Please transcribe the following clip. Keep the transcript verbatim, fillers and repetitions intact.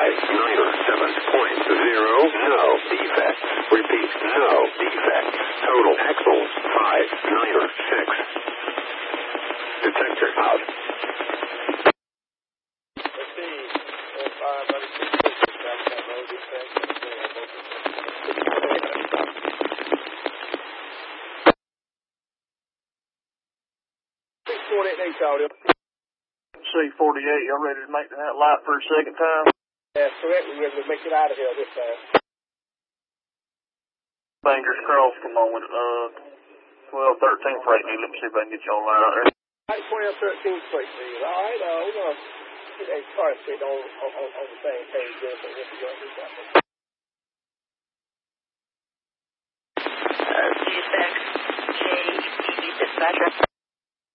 five niner seven point zero. No defects. Repeat, no defects. Total axles five niner six. Detector out. Let's see. four five niner six. Back that road defect. six forty-eight H audio. C forty-eight, y'all ready to make that light for a second time? That's correct. We're ready to make it out of here this time. Fingers crossed for a moment. Uh, twelve thirteen freight deal. Let me see if I can get you online out there. Right, twelve thirteen freight deal. All right, uh, we're going to get a car straight on, on, on, on the same page there. So we'll be going to do something. Uh, G six, J E dispatcher.